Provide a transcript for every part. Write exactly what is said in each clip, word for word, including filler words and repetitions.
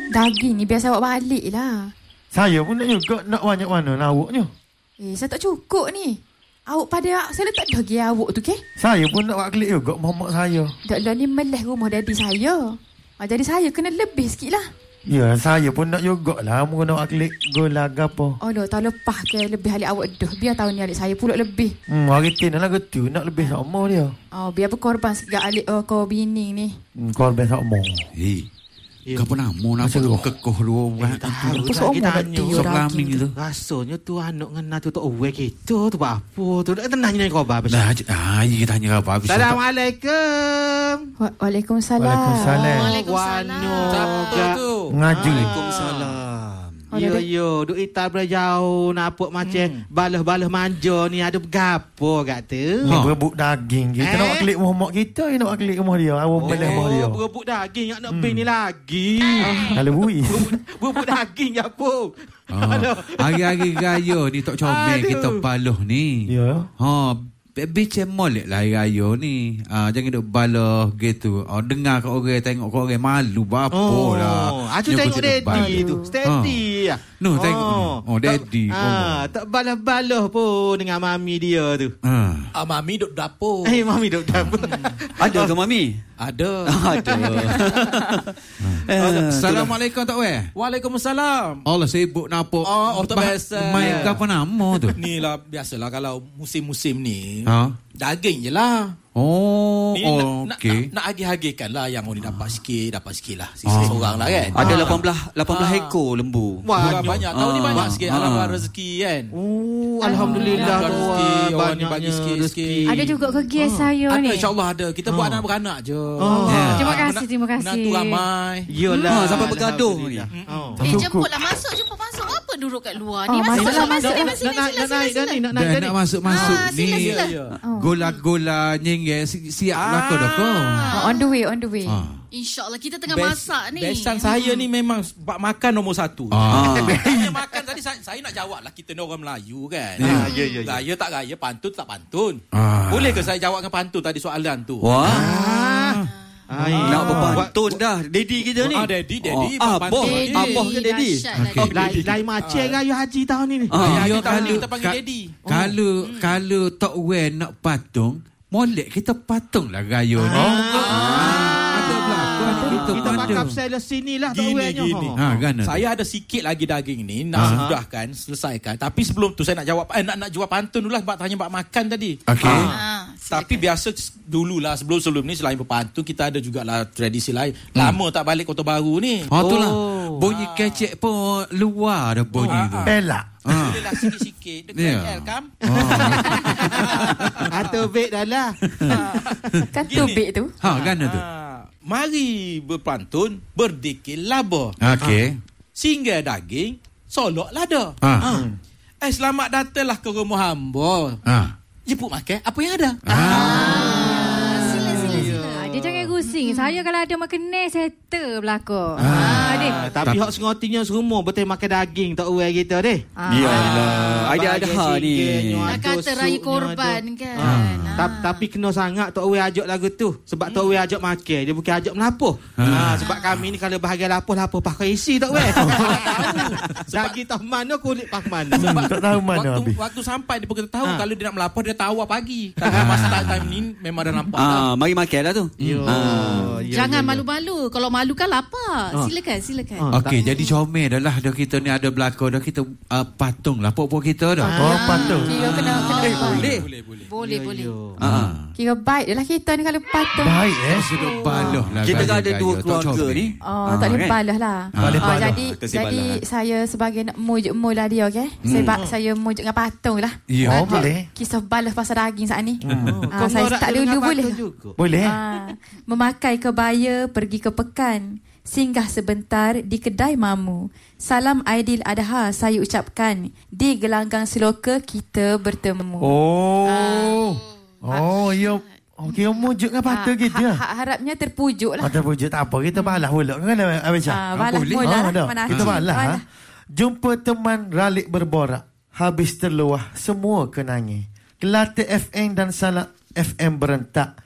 Daging ni biasa awak balik lah. Saya pun nak juga nak banyak mana lauknya. Eh, saya tak cukup ni. Awak pada saya letak daging awak tu, ke? Saya pun nak buat klik juga mamak saya. Tak lah ni meleh rumah daddy saya. Ah, jadi saya kena lebih sikit lah. Ya, saya pun nak juga lah. Mungkin nak buat klik gula ke apa. Oh, dah tahun lepas ke lebih alik awak dah. Biar tahun ni alik saya pula lebih. Hmm, hari tina lah gitu. Nak lebih sama dia. Oh, biar berkorban sikit alik oh, kau bini ni. Hmm, korban sama. Hei. Kau pernah mau nak kekoh lu buat tu kita tanya sok laming itu. Rasanya tu anak ngena tu tak aware gitu tu apa tu. Dak tenangnya kau apa. Dah ah iya tanya apa habis. Assalamualaikum. Wa- Waalaikumsalam. Waalaikumsalam. Waalaikumsalam. Siapa tu? Ngaji. Waalaikumsalam. Oh, Yo dah- yo, duk itar berjauh nampak macam balah-balah manja ni ada bergapo kat tu. Ni berebut daging. Kita Eh? nak buat klik mamak kita. Kita nak buat klik rumah dia. Awak boleh rumah dia. Oh, berebut daging nak nak bin ni lagi. Kalau bui. Berebut daging ya pun. Oh, hari-hari raya ni tok comel Aduh. kita baluh ni. Ya. Ha, becek molek lah hari raya ni. Ah, jangan duk balah gitu. Oh, dengar kat orang tengok kat orang malu bapo Oh, lah. Acu Nyokong tengok kita daddy baluh. tu. Steady. ah. No, tengok. Oh, daddy. Ah, tak balah-balah pun dengan mami dia tu. Ah. Ah, Mami duduk dapur. Eh, mami duk dapur. Ada ke Mami? Ada. Ada. Eh, Assalamualaikum tak weh. Waalaikumsalam. Allah sibuk nampak. Oh, oh, tak Bah- biasa. Main ke apa nama tu? Ni lah biasalah kalau musim-musim ni. Ha? Daging je lah. Oh, Ni oh nak, okey. nak, nak agih-agihkan lah. Yang orang ni dapat sikit, dapat sikit lah. Sisa seorang lah kan. Ada lapan belas lapan belas Ah. ekor lembu. Bukan banyak. Tahun ni Ah. banyak sikit. Ah. Alhamdulillah rezeki kan. Oh, alhamdulillah Alhamdulillah tu. rezeki. Orang ni bagi Banyaknya sikit-sikit. Ada juga kegiatan saya Ada ni. insyaAllah ada. Kita buat anak beranak je. Oh. Ya. Terima Ah, kasih, mena- terima kasih. Menantu ramai. Yolah. Ha, sampai bergaduh ni. Oh. Eh, jemputlah masuk, jemput masuk. Apa duduk kat luar ni? Oh, Masuk, masuklah, masuk, masuk. masuk. Nak naik, nak naik dah ni, nak naik Dah dah nak ni. masuk-masuk Ah, ni. sila, sila. Oh. Gola-gola nyengge si- siap Ah. lah kau dah kau. Oh, on the way, on the way. Ah. InsyaAllah kita tengah Best- masak ni. Besan saya ni memang bak makan nombor satu. Ah. Saya makan tadi saya, saya nak jawab lah, kita ni orang Melayu kan. Ah, ya, ya, ya. Raya tak raya, pantun tak pantun. Ah. Boleh ke saya jawab dengan pantun tadi soalan tu? Wah. Ai, Nak berpantun dah. Daddy kita ni. Ah, daddy, daddy, Oh, buat ah, pantun. boh. Daddy. Abah ke daddy? Dahsyat Okey. lagi. Lai lai macam raya haji tahun ni ni. Ah. Raya Ya, haji tahun ni kalau- kita panggil ka- daddy. Kalau kalau Tok Wen nak patung, molek kita patung lah raya ni. Ah, ada berlakon kita Kita patung. bakap sel sini lah tak Gini, wehnya. gini. Ha, kan? Saya ada sikit lagi daging ni nak Ah. sudahkan, selesaikan. Tapi sebelum tu saya nak jawab eh, nak nak jawab pantun dulu lah sebab tanya bab makan tadi. Okey. Ah, Tapi biasa dululah sebelum-sebelum ni selain berpantun kita ada jugalah tradisi lain. Lama tak balik Kota Baru ni. Ha tu lah. Oh. Bunyi kecek pun luar dah bunyi tu. Pelak. Ah. Boleh lah sikit-sikit. Dekat Ya. L kam. Atau beg dah lah. Kan Gini. tubik tu. Ha kan tu. Ah, mari berpantun, berdikir laba. Okey. Singgah daging, solok lada. Ha. Ah. Eh, selamat datanglah ke rumah hamba. Ha. Jemput makan apa yang ada. Ah, sila, sila, sila. Ah, dia jangan rusing. Saya kalau ada makan nasi, settle belakang. Ah. Ah, deh. Ah, tapi hak sengotinya semua betul makan daging tak uai kita deh. Ah. Yalah. Ada ada ha ni. Nak kata raya korban kan. Ah. Ah. Ta- tapi kena sangat Tok Wei ajak lagu tu. Sebab Tok Wei ajak makan. Dia bukan ajak melapuh. Ha. Sebab kami ni kalau bahagian lapuh, lapuh pakai isi Tok Wei. Daging tak mana, kulit pak mana. Sebab tak tahu mana waktu, habis. waktu sampai dia pun kita tahu Ah. kalau dia nak melapor dia tahu apa pagi. Kalau masa time ni memang dah nampak. dah. Ah, mari makan dah tu. Yo. Ah. Ya, Jangan ya, ya. malu-malu. Kalau malu kan lapar. Ah. Silakan, silakan. Ah. Okey, jadi comel dah lah. Dah kita ni ada belakang dah kita uh, patung lah pok-pok kita dah. Oh, patut. Kira kena kena Eh, baik. boleh. Boleh, boleh. Boleh, boleh. Ah. Kira baik je lah kita ni kalau patung. Baik eh. Sudah baluh lah. Kita kan ada gaya-gaya. dua Tok keluarga comel. ni. Oh, Ah, tak boleh kan? balas lah. Boleh Ah, balas. jadi Kasih jadi balas. saya sebagai nak mujuk-muj lah dia, okey. Sebab saya mujuk dengan patung lah. Ya. Oh, boleh. Kisah balas pasal daging saat ni. Ah, Kau saya ngorak tak dengan dulu patut boleh. juga. Boleh. Ah, memakai kebaya pergi ke pekan. Singgah sebentar di kedai mamu. Salam Aidil Adha saya ucapkan. Di gelanggang seloka kita bertemu. Oh. Oh, ya. Oh, kira mujuk dengan patut Ah, gitu. ha- ha- harapnya terpujuk lah. Mata pujuk tak apa. Kita balas pula kan Abisha? Ah, balas boleh. mula lah. dah. Mana Kita hati. balas. Balas. Ha? Jumpa teman ralik berborak. Habis terluah semua kenangan. Kelate F M dan Salak F M berentak.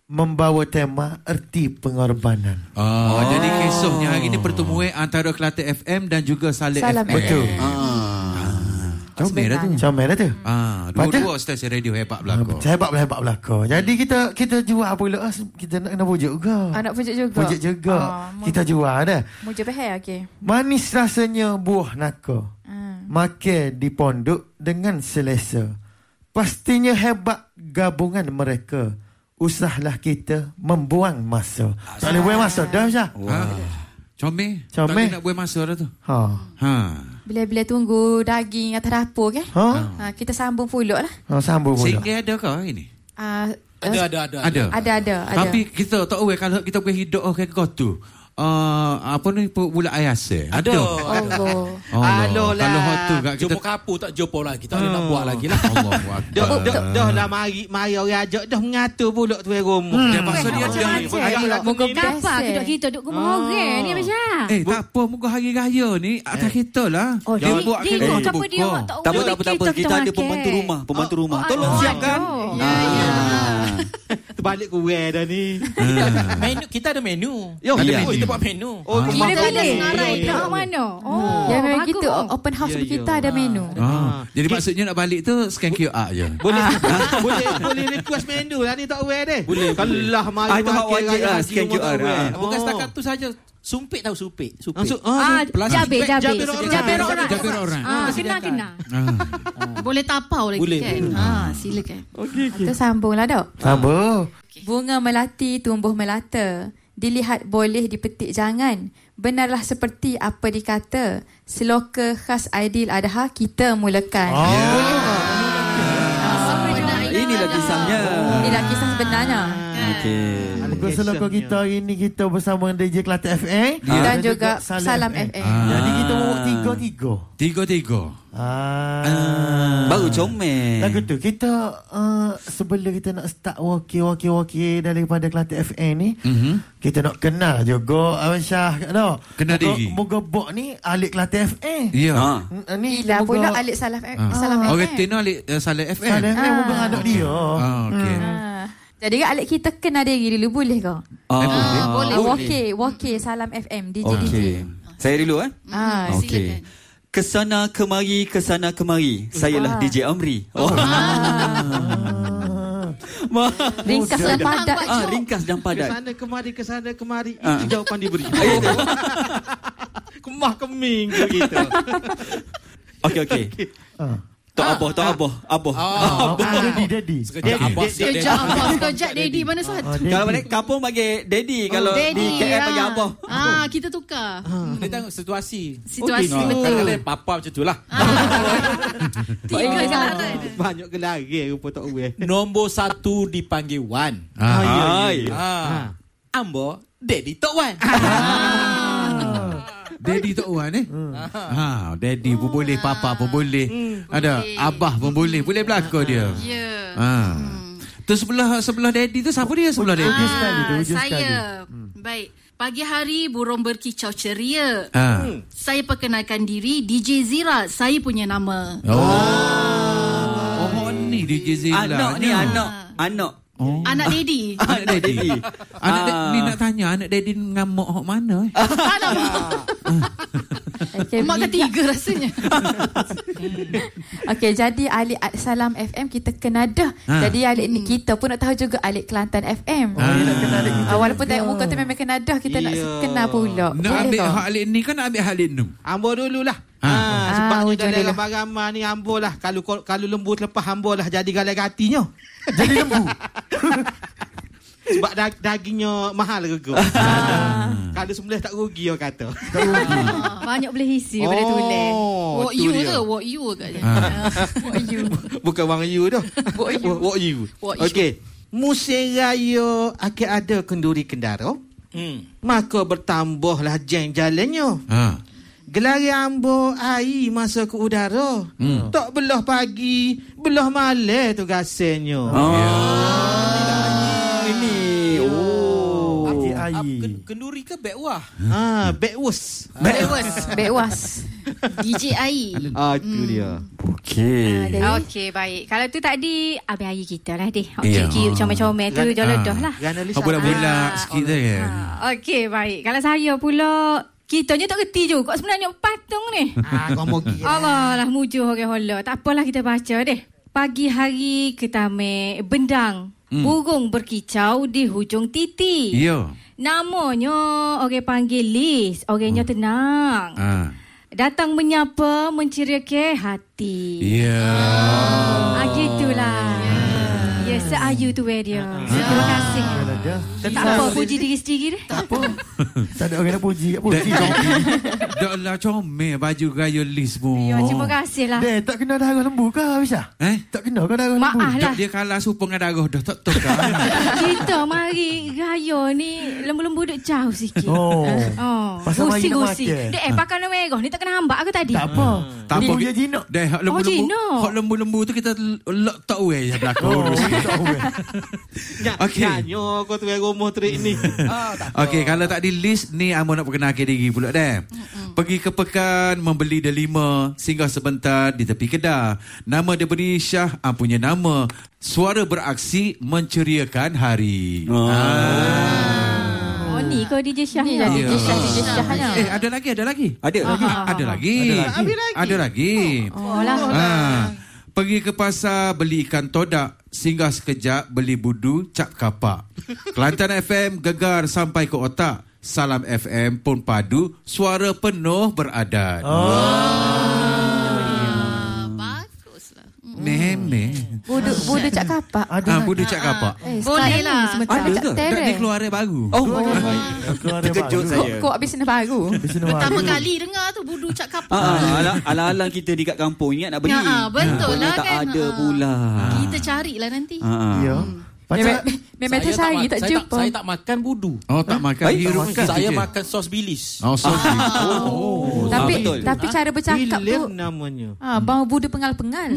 membawa tema erti pengorbanan. Oh, oh, jadi kisahnya hari ini pertemuan antara Kelantan F M dan juga Saleh Salam F M. Betul. Ah. Comel dah tu. Comel dah tu. Ah, dua-dua stesen radio hebat belakang. Hebat-hebat belakang. Jadi kita kita jual pula, kita nak kena pujuk juga. Ah, nak pujuk juga. Pujuk juga. Ah, Kita jual dah. Muja behel okey. Manis rasanya buah naka. Ah. Makan di pondok dengan selesa. Pastinya hebat gabungan mereka. Usahlah kita membuang masa. Tak boleh buang masa dah Syah. Ha. Comel. Comel. Tak boleh nak buat masa dah tu. Ha. Ha. Bila-bila tunggu daging atas dapur kan? Ha. Ha, kita sambung pulak lah. Ha, sambung pula. Singgah ada kau hari ni? Uh, Ada, ada, ada. Ada. Ada, ada, ada. Tapi kita tak tahu kalau kita boleh hidup orang kau tu. Uh, apa ni bulat ayase? Ada. Oh, Oh, Aloh lah. Kalau hot tu kat kita Jumpa kapur tak jumpa lagi. Tak boleh nak buat lagi lah. Allah Dah, Akbar. dah, dah lah mari, mari orang ajak dah mengatur pula tu rumah. Dia pasal dia Macam dia. macam Ayah pula. lagu Moga ni. best, Kenapa eh. duduk kita duduk rumah orang ni Abisha? Eh, tak apa. Muka hari raya ni atas kita lah. Oh, dia dia buat dia kedai ikut apa buka. dia buat tak Tak apa, tak apa, tak apa. Kita ada makan. pembantu rumah, pembantu rumah. Tolong oh, siapkan. aduh. Ya, ya. Terbalik kurang dah ni. Menu, kita ada menu. Yo, Ada ya. menu. Kita buat menu. Oh, Kita rumah pilih kau. ngarai Ya, ya. nak mana. Oh, Ya memang bagus. gitu. Open house Ya, yeah, ya. kita ada menu. Ah, jadi maksudnya nak balik tu scan Q R je. Boleh boleh boleh request menu lah ni tak aware deh. Boleh. Kalah mari Ah, itu hak makan wajib raya lah, haji scan rumah Q R tak aware. lah. Bukan Oh. setakat tu saja. Sumpit tahu sumpit. Sumpit. Masuk Ah, Plastik jabir, bag, jabir. jabir orang. Jabir orang. Jabir orang. Ah, kena, sediakan. kena. Ah. Boleh tapau lagi Boleh, kan? boleh. Ha, silakan. Kita sambunglah dok. Sambung. Bunga melati tumbuh melata. Dilihat boleh dipetik jangan. Benarlah seperti apa dikata. Seloka khas Aidil Adha kita mulakan. Oh. Boleh tak? Inilah kisahnya. Inilah kisah sebenarnya. Okey. Muka selokor kita hari ni kita bersama D J Kelantan F M Dan juga Salam F M. Ah. Jadi kita bawa tiga-tiga. Tiga-tiga. Ah. Baru comel. Lagu tu kita uh, sebelum kita nak start wakil-wakil-wakil daripada Kelantan F M ni, Mhm. kita nak kenal juga Abang Syah no? Kenal moga, diri. Moga bok ni alik Kelantan F M. Ya. Ha. N- Ni Bila pula moga Alik Salam F Ah. Salam F M. Orang Tino alik uh, Saleh F M. Salah F M moga Ah. anak dia. Ah, okey. Ah. Jadi Alik kita kenal diri dulu boleh ke? Ah, boleh. boleh. Ah, wakil, wakil Salam F M D J D J. Okey. Saya dulu eh. Ah, Okey. Kesana kemari, kesana kemari. Sayalah Ah. D J Amri. Oh. Ma- ringkas dan Senang, padat. Pak. Ah, ringkas dan Ke padat. sana kemari, ke sana kemari. Ah. Itu jawapan diberi. Eh, itu. Kemah keming ke gitu. Okey, okey. Ah. Tok Aboh, Tok Aboh, Aboh. Ah, daddy, daddy. Sekejap abah sekejap Sekejap apa? Sekejap Daddy mana satu? Ah, Kalau daddy. balik kampung bagi Daddy, kalau di Daddy. K L bagi ah. Aboh. Ah, kita tukar. Dia tengok situasi. Situasi Oh, betul. kadang-kadang papa macam tu lah. Tiga kan. Banyak gelari rupa tak aware. Nombor satu dipanggil Wan. Ah. Hai. Ah. Ambo, Daddy Tok Wan. Daddy Tok Wan eh. Ha, daddy pun boleh, papa pun boleh. Ada boleh. abah pun boleh. Boleh belaka dia. Ya. Ha. Tu sebelah sebelah daddy tu siapa dia sebelah daddy? Ujung sekali tu, Ah, ujung sekali. saya. Baik. Pagi hari burung berkicau ceria. Ha. Saya perkenalkan diri D J Zira. Saya punya nama. Oh. Oh, ni D J Zila. Anak ni anak. Anak. Oh. Anak Daddy. Anak daddy. Anak da- Ah. ni nak tanya anak daddy ngamuk hok mana eh? Anak Okay, mak bijak. ketiga rasanya. Okey, jadi Alik Salam F M kita kena dah. Ha. Jadi Alik ni kita pun nak tahu juga Alik Kelantan F M. Oh, dia nak kenal adik kita Ah, walaupun juga. tengok muka tu memang kena dah, kita nak Ya. kenal pula. Nak Boleh ambil ke? hak Alik ni kan nak ambil Alik Num. Ambo dululah. Ah. Ha, Ah, sebab ni hujung dalam dulu. ramai-ramai ni ambo lah. Kalau kalau lembu terlepas ambo lah jadi galai hatinya. Jadi lembu. Sebab dag, dagingnya mahal rego. Kalau sembelih tak rugi orang kata. Ah, banyak boleh isi boleh Oh, tulis. What tu you dia. ke? What you ke? What you? Bukan wang you tu. What you? What you. What you. Okey. Musim raya akan ada kenduri kendara. Hmm. Maka bertambahlah jeng jalannya. Ha. Gelari ambo air masa ke udara. Hmm. Tak belah pagi, belah malam tu rasanya. Oh. Ini. Oh. Air air. Ken- kenduri ke bekwah? Ah, Bekwus. Bewas. Bewas. D J Ai. Ah, itu dia. Okey. Okey, baik. Kalau tu tadi abang hari kita lah deh. Ya. Okey, comel-comel tu Gan- jodoh lah. Gana Lisa. Apa bulat-bulat sikit je. Ah, Okey, baik. Kalau saya pula, kitanya tak kerti je. Kok sebenarnya patung ni. Ah, kau mau gila. Allah lah mujuh orang hola. Tak apalah kita baca deh. Pagi hari ketame bendang. Hmm. Burung berkicau di hujung titi. Ya. Namanya orang panggil Lis. Orangnya Hmm. tenang. Ah. Datang menyapa, menceriakan hati. Ya. Ah, gitulah. Ya, seayu tu weh dia. Terima kasih. Yalah, dah. Tak apa, puji diri sendiri deh. Tak apa. Tak ada orang nak puji kat puji. Dah lah comel baju gaya Liz pun. Ya, terima kasih lah. Deh, tak kena darah lembu ke Aisyah? Eh? Tak kena ke darah lembu? Maaf lah. Dia kalah supung dengan darah dah tak tahu kan. Kita mari raya ni lembu-lembu duk jauh sikit. Oh. Oh. Pasal mari nak Gusi-gusi. makan. Dek, eh, pakai nama merah ni tak kena hambak ke tadi? Tak apa. Tak apa. Dia jinak. Dah hak lembu-lembu. jinak. Hak lembu-lembu tu kita lock tak away je belakang. Oh, tak apa. Okey. Nyanyo kau tu yang rumah terik ni. Okey, kalau tak di list ni Amo nak perkenalkan diri pula dah. Pergi ke pekan membeli delima, singgah sebentar di tepi kedai. Nama dia beri Syah, am punya nama. Suara beraksi menceriakan hari. Oh. Ah. Oh, ni kau D J Syah Ni ni. lah D J Ya. Syah, D J Syah ni. Eh, ada lagi, ada lagi. Ada lagi. Ah, Ada lagi. Ada lagi. Ada lagi. Oh lah. Ah. Pergi ke pasar beli ikan todak, singgah sekejap beli budu cap kapak. Kelantan F M gegar sampai ke otak. Salam F M pun padu, suara penuh beradat. Oh. Ah, baguslah. Meme. Budu budu cak kapak. Ada Ah, lagi. budu cap kapak. Eh, Boleh sekarang lah. ni sebentar Ada cak ke? Dah tereng. dikeluarin baru. Oh, Keluar terkejut baru. saya. Kok habis nak baru. Bisnes Pertama baru. kali dengar tu budu cak kapak. Ah, ala- ala-ala kita di kat kampung ingat nak beli. Ya, ah, betul Rupanya lah tak kan. ada Ah. pula. Kita carilah nanti. Ah, ah. Ya. Pasal Memang tu Saya saya ma- tak saya jumpa. saya tak makan budu. Oh, tak makan. Baik, Hirup tak gitu Saya je. makan sos bilis. Oh, sorry. Oh, Tapi ah, betul. tapi cara bercakap tu William namanya. ah bau budu pengal-pengal.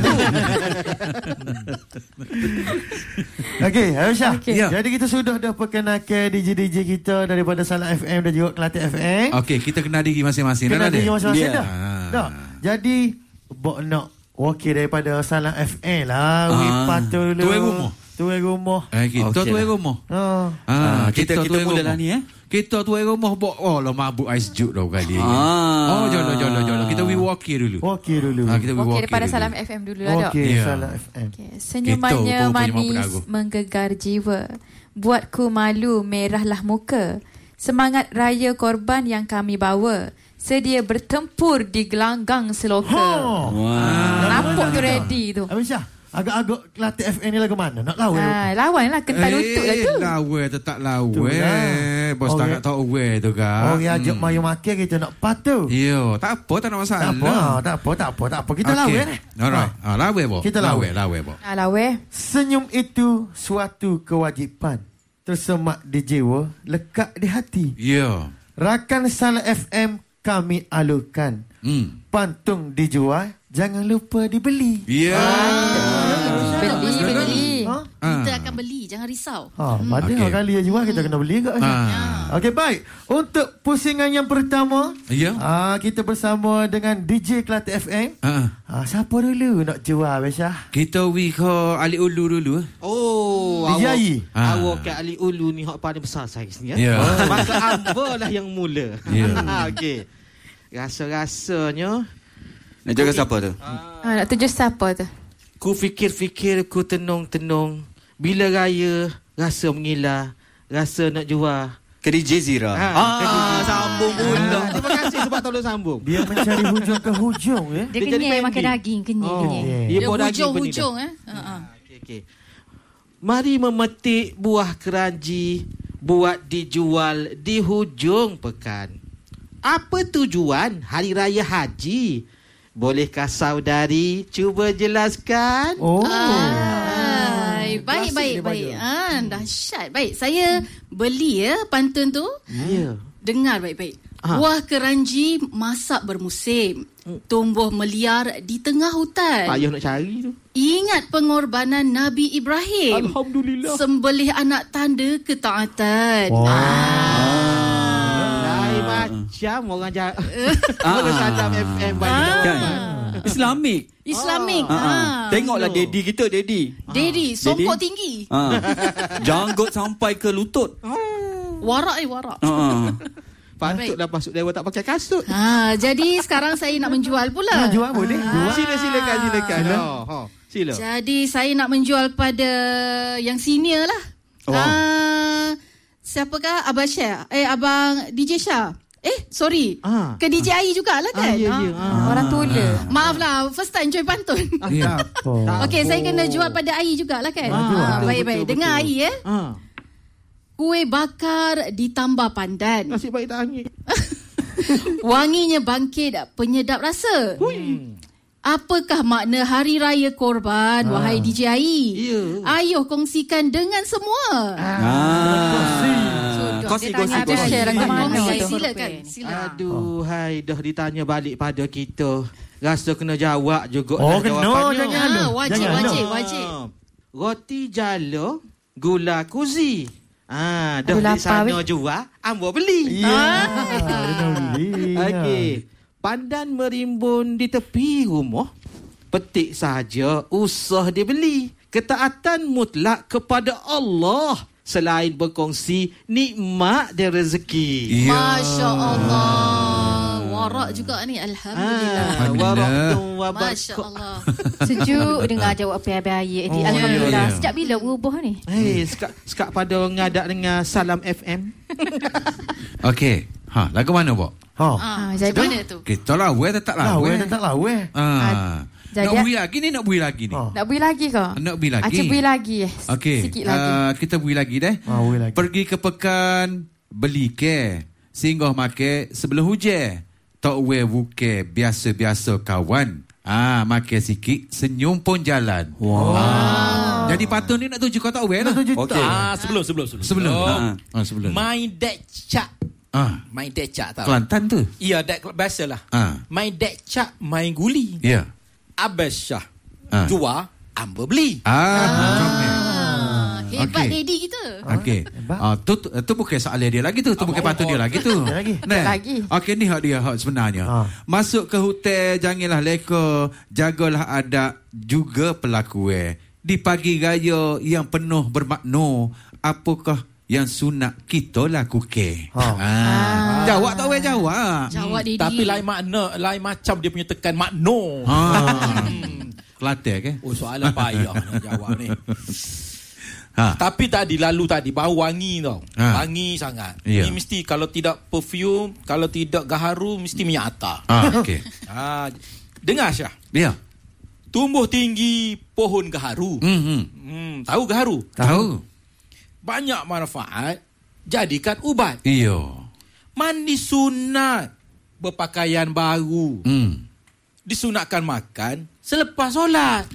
Okey, Aisyah. Okey. Ya. Jadi kita sudah dah perkenalkan D J D J kita daripada Salam F M dan juga Kelantan F M. Okey, kita kenal diri masing-masing. Kenal Dah diri ada? masing-masing Ya. dah. Ah. Dah. Jadi Bok nak wakil daripada Salam F M lah. Ah. Wipat tu dulu. Tuan rumah. Tuan rumah. Eh, kita Okey tuan lah. rumah. Oh. Ah, kita- kita tuan mulalah rumah. ni, eh. Kita tuan rumah bok oh lah mabuk ais juk dah kali. Ah. Oh, jolo jolo jolo. Kita we wakil dulu. Wakil dulu. Ah, kita we Okey wakil. daripada dulu. Salam F M dulu lah dok. Okey, Ya. Salam F M. Okay. Senyumannya Kita pun punya mampu manis dagu. menggegar jiwa. Buatku malu merahlah muka. Semangat raya korban yang kami bawa. Sedia bertempur di gelanggang seloka. Ha. Wah. Nampak tu ready tu. Aisyah, agak-agak Kelantan F M ni lagu mana? Nak lawan? Ah, lawan lah kental lutut lah tu. Eh, lawe tetap Tu lawe. lah. Bos Orang- tak nak tahu we tu kan. Oh, ya, ajak mayu makan kita nak patuh. Yo, tak apa, tak ada masalah. Tak apa, tak apa, tak apa, tak apa. Kita Okey. lawan eh. Alright. Ha. Ah, lawe bo. Kita lawe. lawe bo. Ah, lawe. Senyum itu suatu kewajipan. Tersemak di jiwa, lekat di hati. Yo. Rakan Salam F M kami alurkan. Hmm. Pantung dijual, jangan lupa dibeli. Ya. Beli, beli. Ha? Kita Ah. akan beli, jangan risau. Ha, pada Okey. kali dia jual kita kena beli kat. Ah. Okey, baik. Untuk pusingan yang pertama, Ya. ah kita bersama dengan D J Kelantan F M. Ah. Ah, siapa dulu nak jual, Aisyah? Kita we ke Ali Ulu dulu. Oh, D J awak, I. Ah. awak kat Ali Ulu ni hak paling besar saya ni ya. Ya. Masa Amba lah yang mula. Ya. Okey. Rasa-rasanya Nak jaga siapa tu? Ah, nak tuju siapa tu? ku fikir-fikir, ku tenung-tenung. Bila raya, rasa mengilah, rasa nak jual. Ke D J Zira. Ha, Ah, sambung pula. Terima kasih sebab tolong sambung. Dia mencari hujung ke hujung ya. Dia Dia jadi kenyai makan pending. daging, kenyai, Oh. kenyai. Okey. Dia Dia buat daging hujung-hujung eh. Ha ah. Okey, okey. Mari memetik buah keranji, buat dijual di hujung pekan. Apa tujuan Hari Raya Haji? Bolehkah saudari cuba jelaskan? Oh. Ay, baik, Klasik baik, dia baik. baju. Ah, dahsyat. Baik, saya beli ya pantun tu. Ya. Dengar baik-baik. Ah. Buah keranji masak bermusim. Tumbuh meliar di tengah hutan. Payah nak cari tu. Ingat pengorbanan Nabi Ibrahim. Alhamdulillah. Sembelih anak tanda ketaatan. Wow. Ah, Macam orang jahat. Orang Salam F M bagi Kan? Islamik. Islamik. Ah, ah. Ah. Tengoklah Daddy kita, Daddy. Daddy, songkok tinggi. Ah. Janggut sampai ke lutut. Warak ni, warak. Ah. Patutlah masuk dewa tak pakai kasut. Ha, jadi sekarang saya nak menjual pula. Nak jual boleh? Jual. Sila silakan silakan. Ha, ha. Sila. Jadi saya nak menjual pada yang senior lah. Oh. Ah, siapakah? Abang Syah? Eh, Abang D J Syah? Eh, sorry. Ah. Ke D J Ai jugalah kan? Ah, ya, ya. Ah. Orang tula. Maaf lah, first time join pantun. Ya. Okey, saya kena jual pada Ai jugalah kan? Ah, Ah, betul, baik-baik. betul, Dengar betul. Ai eh. Ha. Kuih bakar ditambah pandan. Nasib baik tak angin. Wanginya bangkit penyedap rasa. Hui. Apakah makna Hari Raya Korban, wahai D J Ai? Ya. Ayuh kongsikan dengan semua. Ah. Kongsi, Dia tanya kongsi, ada kongsi. share lagu mana Kongsi, tu? tu? Silakan, silakan. Aduh, hai dah ditanya balik pada kita. Rasa kena jawab juga. Oh, dah kena. jawapannya. Jangan. Ah, wajib, Jangan, wajib, no. wajib. Ah. Roti jalo, gula kuzi. Ah, dah Aduh, di lapar, sana weh. jual, ambo beli. Ya. Ah. Okey. Pandan merimbun di tepi rumah. Petik saja, usah dibeli. Ketaatan mutlak kepada Allah selain berkongsi nikmat dan rezeki. Ya. Masya Allah. Warak juga ni, Alhamdulillah. Ah, waraktum wa Masya barakatuh. Allah. Sejuk dengar jawab bayi-bayi. Oh, Alhamdulillah. ya, ya. Sejak bila berubah ni? Hei, sekak, sekak pada ngadak dengan Salam F M. Okey. Ha, lagu mana, Bok? Ha. Ah, jadi- mana tu? Kita lah, weh tetap lah. Lawe weh. tak lawe. Ah. Jadi- Nak bui lagi ni, nak bui lagi ni. Ha. Nak beri lagi ke? Nak bui lagi. Acik beri lagi. eh. Okey. Sikit lagi. Uh, kita bui lagi deh. Ha, bui lagi. Pergi ke pekan, beli ke. Singgah make sebelum hujan. Tok we buke biasa-biasa kawan. Ah, makan sikit, senyum pun jalan. Wow. Ah. Jadi patut ni nak tunjuk kau tok we lah. Okey. Ah, sebelum sebelum sebelum. Sebelum. Ah. Ah, sebelum. My dad cak. Ah, My dad cak tau. Kelantan tu. Ya, dad biasalah. Ah. My dad cak main guli. Ya. Abas Syah. Ah. Jual, ambo beli. Ah. Ah, hebat Okey. daddy kita. Okey. Ah, tu tu, tu bukan soalan dia lagi tu, tu bukan patut dia lagi tu. Ada lagi? Nah. Lagi. Okey, ni hak dia hak sebenarnya. Ah. Masuk ke hotel, janganlah leka, jagalah adab juga pelaku eh. Di pagi raya yang penuh bermakna, apakah yang sunat kita lakukan? Ha. Ah. Jawab tak weh jawab. Jawab daddy. Tapi lain makna, lain macam dia punya tekan makna. Ha. Kelantan ke? Oh, soalan payah nak jawab ni. Ha. Tapi tadi lalu tadi bau wangi tau. Ha. Wangi sangat. Ya. Ni mesti kalau tidak perfume, kalau tidak gaharu mesti minyak atar. Ah, okey. Ha, dengar Syah. Ya. Tumbuh tinggi pohon gaharu. Hmm. hmm. Hmm, tahu gaharu? Tahu. Banyak manfaat, jadikan ubat. Iyo. Mandi sunat, berpakaian baru. Hmm. Disunatkan makan selepas solat.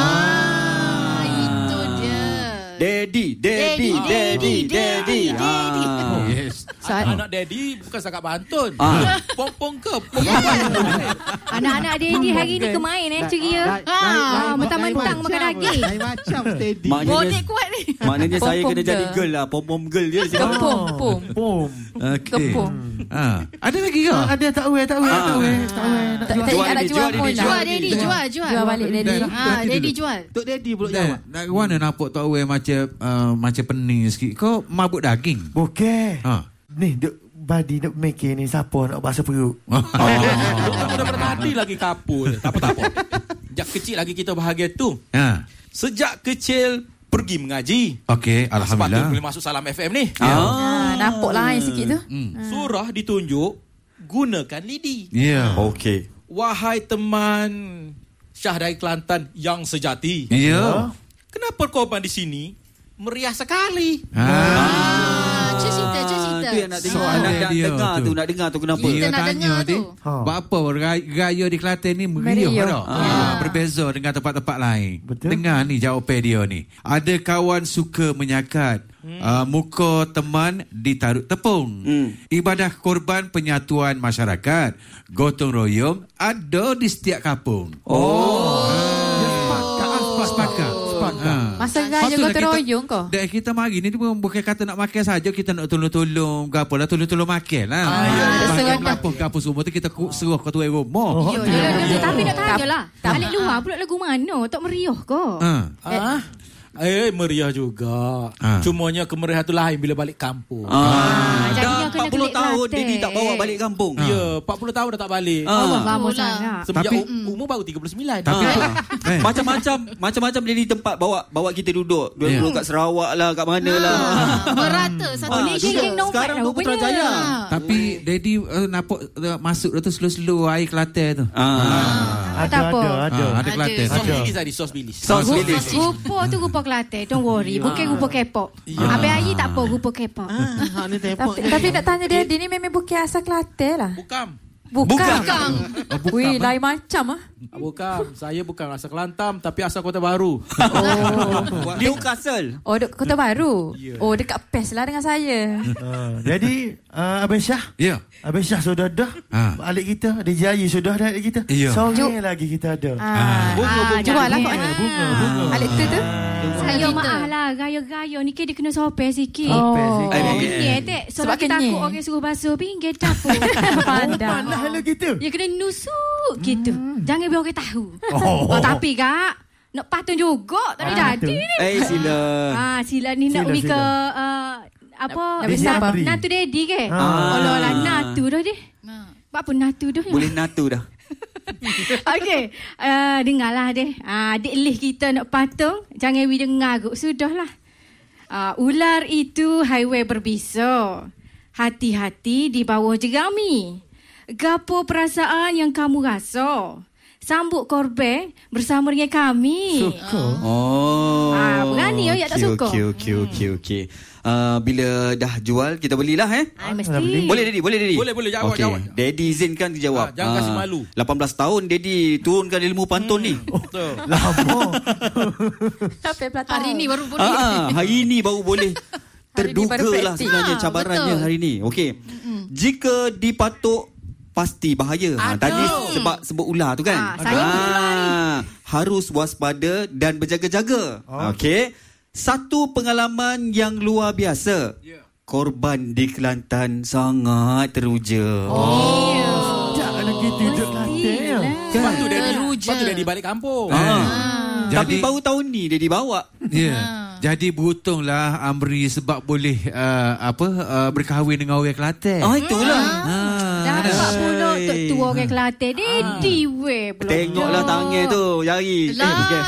Ah, itu dia. Daddy, daddy, daddy, daddy. daddy. Ah. Yes. Soal- Anak daddy bukan setakat pantun. Ah. Pompong ke? Pompong. Anak-anak daddy hari ni kemain eh ceria. Ah, mentang-mentang makan daging. Lain macam steady. Maknanya, Bonek kuat ni. maknanya saya Pom-pom kena jadi girl. girl lah. Pom-pom girl dia. Kepung, pum. Pom. Okey. Kepung. Ah, ada lagi ke? Ah, ada tak weh, tak weh, tak weh, tak weh. Nak Tak jual. tak Jual ingat nak Daddy, jual jual pun Daddy, lah. Jual daddy, jual, jual. Jual balik daddy. Ah, daddy jual. Tok Daddy pula Dan, jawab. nak mana nampak tak weh macam uh, macam pening sikit. Kau mabuk daging. Bukan. Ha. Ni, duk badi duk making ni siapa nak basuh perut. Daripada tadi lagi kapul. Tak apa, tak apa. Sejak kecil lagi kita bahagia tu. Ha. Sejak kecil pergi mengaji. Okey, Sepatutnya alhamdulillah. boleh masuk Salam F M ni. Ah, nampak lain sikit tu. Hmm. Surah ditunjuk, gunakan lidi. Ya. Okey. Wahai teman Syah dari Kelantan yang sejati. Ya. Kenapa korban di sini meriah sekali? Ha. Ah, cerita, cerita. Tu yang nak tengok. Soalan Nak, nak dia dengar tu. tu. Nak dengar tu kenapa? Kita Dia nak tanya dengar dia, tu. Ha. Buat apa raya, raya di Kelantan ni meriah Meriah. tak? Ah, berbeza dengan tempat-tempat lain. Betul. Dengar ni jawapan dia ni. Ada kawan suka menyakat. Hmm. Uh, muka teman ditaruh tepung. Hmm. Ibadah korban penyatuan masyarakat. Gotong royong ada di setiap kampung. Oh. Sepakat. Sepakat. Sepakat. Ha. Masa Masya raya je gotong royong kau. Dek kita mari ni pun bukan kata nak makan saja, kita nak tolong-tolong gapo lah, tolong-tolong makan lah. Ah, ya, bahagian apa gapo semua tu kita suruh kau tuai rumah. Ya, ya, ya. Tapi nak tanya lah. Balik luar pula lagu mana? Tak meriah ke? Ha. Ah. Eh, meriah juga. Ah. Cumanya kemeriahan tu lain bila balik kampung. Ah, jadinya dah kena empat puluh kelik tahun Kelantan. Daddy tak bawa balik kampung. Ya, empat puluh tahun dah tak balik. Ah. Oh, lama Itulah. sangat. Semenjak Tapi- u- umur baru tiga puluh sembilan. Tapi Ah. eh, Macam-macam macam-macam Daddy tempat bawa bawa kita duduk. Dulu Ya. kat Sarawak lah, kat mana lah. Ah, merata satu Ah, Malaysia. duduk. Geng Nomad Sekarang lah tu rupanya. Putrajaya. tapi Daddy uh, nampak uh, masuk tu slow-slow air Kelantan tu. Ah. Ada, Tak apa. ada, ada. Ah, ada Kelantan. Sos Ada. bilis tadi, sos bilis. Sos bilis. Rupa tu rupa Kelantan. Don't worry. Bukan rupa K-pop. Habis air tak apa rupa K-pop. Ah, ni tepok. Tapi, tapi nak tanya dia, dia ni memang bukan asal Kelantan lah. Bukan. Bukan. Bukan. Wih, lain macam ah. Bukan. Saya bukan asal Kelantan tapi asal Kota Baru. Newcastle. Oh, dek Kota Baru. Oh, dekat PES lah dengan saya. Ah, jadi uh, Abang Syah, Ya. Abang Syah sudah dah Ah. balik kita. D J Ayi sudah dah balik kita. Ya. Sore lagi kita ada. Ah, ah, jual lah kau. Bunga, bunga. Alik tu tu. Saya Kita. maaf lah. Gaya-gaya ni dia kena sopir sikit. Oh. Oh, Eh, kenyai tak. Sebab Sebab kita takut kenyai. orang suruh basuh pinggir dapur. Pandang. Mana hala kita? Dia kena nusuk gitu. Jangan biar orang tahu. Oh. Oh, tapi kak, nak patun juga. Tak ada Ah, jadi betul. ni. Eh sila. Ah, sila ni nak Sila, pergi ke sila. uh, apa? Nak pergi Nat- Sabri. Natu Daddy ke? Ah. Oh lah, Natu dah dia. Nah. Apa Natu dah? Boleh natu dah. Okey, uh, dengarlah deh. Uh, adik lih kita nak patung, jangan we dengar kot. Sudahlah. Uh, ular itu highway berbisa. Hati-hati di bawah jerami. Gapo perasaan yang kamu rasa? Sambut korban bersama dengan kami. Suka. Oh. Ah, berani ya, tak Okey, suka. Okey, okey, okey, okey. Uh, bila dah jual, kita belilah eh. Ah, dah mesti. beli. Boleh Daddy, boleh Daddy. Boleh, boleh, jawab, Okey, jawab. Daddy izinkan dijawab. Ah, jangan kasih malu. lapan belas tahun Daddy turunkan ilmu pantun ni. Betul. Lama. Sampai pelatang. Hari ni baru boleh. Ah, hari ini baru boleh Hari ni baru terduga lah praktik. sebenarnya Ah, cabarannya betul. hari ni. Okey. Jika dipatuk pasti bahaya. Ha, Aduh. tadi sebab sebut ular tu kan. Ah, saya Ah, harus waspada dan berjaga-jaga. Okey. Satu pengalaman yang luar biasa. Korban di Kelantan sangat teruja. Oh. Sekejap lagi tidur Kelantan. Sebab tu dia Teruja. sebab tu dia balik kampung. Ah. Tapi Jadi- baru tahun ni dia dibawa. Ya. Jadi beruntunglah Amri sebab boleh uh, apa uh, berkahwin dengan orang Kelantan. Ah, itulah. Dah Ah. empat puluh tok Hai. tua orang Kelantan. Daddy weh. belum Tengoklah dah. tangan tu, jari. Lah. Eh, okey.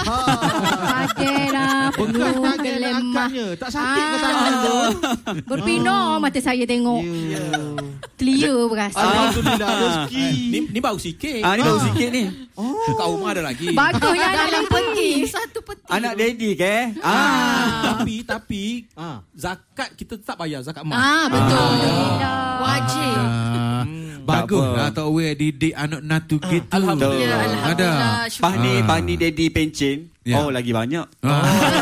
Adalah Bekas penuh tangan gelemah. akaknya. Tak sakit ke Ah. tangan tu? Berpindah mata saya tengok. Telia berasa. Alhamdulillah rezeki. Ni ni baru sikit. Ah, ni baru sikit ni. Kat rumah ada lagi. Bagus ya Dalam dalam peti. Satu peti. Anak Daddy ke? Ah. Tapi tapi Ah. zakat kita tetap bayar zakat emas. Ah, betul. Alhamdulillah. Wajib. Ah, bagus apa. lah tak aware didik anak natu gitu. Alhamdulillah. Ya, Ada. Alhamdulillah. syukur. Pahni, Ah. pahni Daddy pencen. Ya. Oh, lagi banyak. Ah.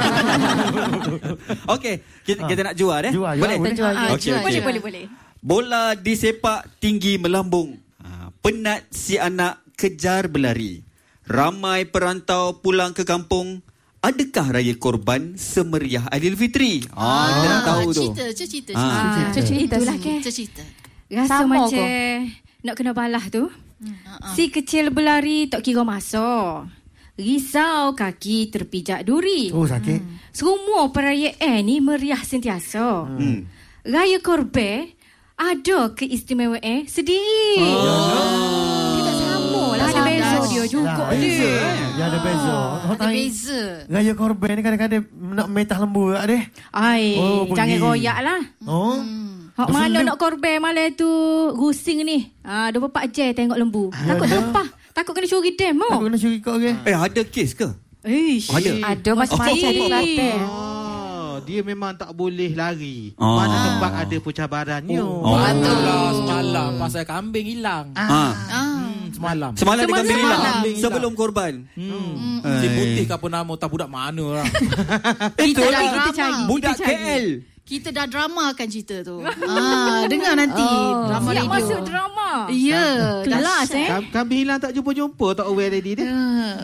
Okey, kita, kita nak jual eh? Jual, jual, boleh? boleh. Jual. Ah, Okey, jual, okey. Boleh, jual. boleh, boleh. Bola disepak tinggi melambung. Ah, penat si anak kejar berlari. Ramai perantau pulang ke kampung. Adakah raya korban semeriah Aidilfitri? Ah, kita nak tahu tu. Cerita, cerita, Ah. cerita. Ah, cerita itulah ke. Cerita. Rasa Sama macam kau. nak kena balah tu. Ah, Si kecil berlari tak kira masa. Risau kaki terpijak duri. Oh, sakit. Semua perayaan ni meriah sentiasa. Hmm. Raya korban ada keistimewaan sendiri. Oh. Dia tak sama lah. Ada Tak beza sama. dia juga Lah, beza. dia. Ya, ada beza. Oh, Ada tanya. beza. Raya korban ni kadang-kadang nak metah lembu tak deh. Ai, Oh, jangan pergi. royak lah. Oh. Hak Betul mana tu. nak korban malam tu rusing ni. Ah, dua puluh empat jam tengok lembu. Takut dah. lempah. Takut kena curi dem Aku oh. kena curi kau ke? Eh, ada kes ke? Ish. Ada. Ada macam-macam di Kelantan. Oh, dia memang tak boleh lari. Oh. Mana tempat ada pencabarannya. Oh. Betul lah semalam pasal kambing hilang. Ah. Ah. Hmm, semalam. Semalam dia kambing Semalam. hilang Kambing hilang. sebelum korban. Hmm. Eh. Si putih ke apa nama tak budak mana lah. Kita dah Kita drama. cari. Budak Kita K cari. L. Kita dah dramakan cerita tu. Ah, dengar nanti drama Siap radio. masuk drama. Ya, Kelas dahsyat. eh. Kam- Kambing hilang tak jumpa-jumpa tak aware tadi dia. Ya. Hmm.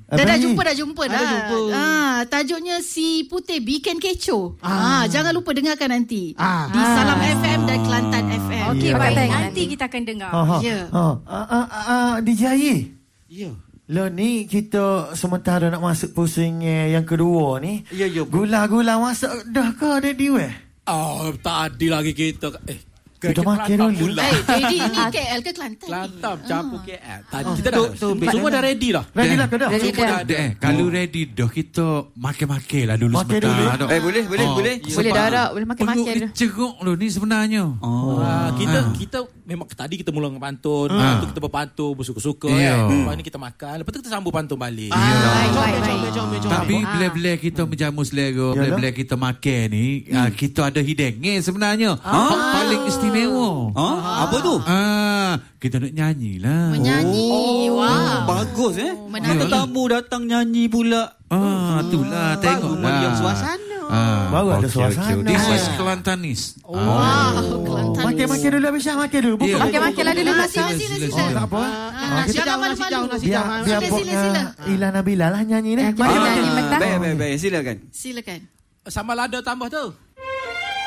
Dah, dah Baik. jumpa, dah jumpa Dah dah. jumpa. Ah, tajuknya Si Putih Bikin Kecoh. Ah. jangan lupa dengarkan nanti. Ah. Di Salam F M dan Kelantan F M. Okey, Ya. baik. Pakai Nanti nanti. kita akan dengar. Ha, ha. Ya. Ha. Ah, ah, ah, D J Ayi. Ya. Lo ni kita sementara nak masuk pusing eh, yang kedua ni. Ya, ya, bro. Gula-gula masak dah ke ready weh? Oh, tadi lagi kita eh Kita makan Kelantan dulu. pula. Eh, jadi ni K L ke Kelantan? ni? Kelantan campur K L. Tadi Oh, kita dah tu- tu semua, semua dah ready dah. Ready lah ke dah? Ready Semua dah. dah ada. Eh, kalau ready dah kita makan-makan lah dulu Makan sebentar. dulu. Dok. Eh, boleh, boleh, Oh. boleh. Boleh dah, Dok. Boleh Perut makan-makan ni dulu. ceruk loh ni sebenarnya. Oh. Ah, kita Ah. kita memang tadi kita mula dengan pantun, Ah. lepas tu kita berpantun bersuka-suka Ya. kan. Lepas ni kita makan, lepas tu kita sambung pantun balik. Ah, Baik, jom, baik, jom, baik. jom, jom, jom. Tapi Ah. bila-bila kita menjamu selera, Yalah. bila-bila kita makan ni, ah, kita ada hidangan sebenarnya. Ah. Paling istimewa. Ha? Apa tu? Ah, kita nak nyanyi lah. Menyanyi. Oh, Wah. bagus eh. Menarik. Tetamu datang nyanyi pula. Ah, itulah tengok meriah lah. suasana. Ah, Baru ada okey, suasana. okey. This is Kelantanis. Wow, Kelantan. Makan-makan dulu habis Syah, makan dulu. Buka. Ya. Makan-makan lah dulu. Ah, makan. sila, sila, Oh, sila. tak apa. Ah, Nasi jangan jauh, nasi jauh, malu-malu. nasi Biar jauh. biar Sila, sila, pokoknya sila. Ila Nabila lah nyanyi ni. Eh, kita nyanyi Ah, mentah. baik, baik, baik. Silakan. Silakan. Sambal lada tambah tu.